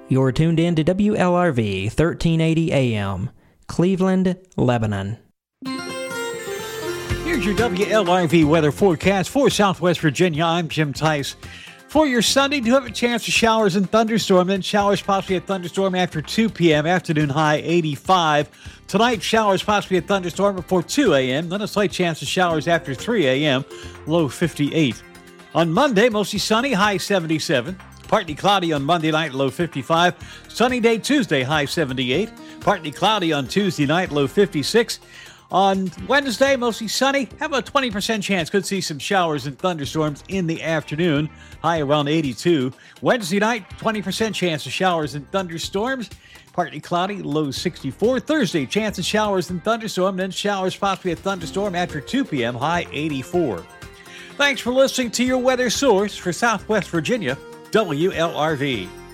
You're tuned in to WLRV 1380 AM, Cleveland, Lebanon. Here's your WLRV weather forecast for Southwest Virginia. I'm Jim Tice. For your Sunday, do have a chance of showers and thunderstorm, then showers, possibly a thunderstorm after 2 p.m., afternoon high 85. Tonight, showers, possibly a thunderstorm before 2 a.m., then a slight chance of showers after 3 a.m., low 58. On Monday, mostly sunny, high 77. Partly cloudy on Monday night, low 55. Sunny day Tuesday, high 78. Partly cloudy on Tuesday night, low 56. On Wednesday, mostly sunny. Have a 20% chance. Could see some showers and thunderstorms in the afternoon. High around 82. Wednesday night, 20% chance of showers and thunderstorms. Partly cloudy, low 64. Thursday, chance of showers and thunderstorm. Then showers, possibly a thunderstorm after 2 p.m. High 84. Thanks for listening to your weather source for Southwest Virginia, WLRV.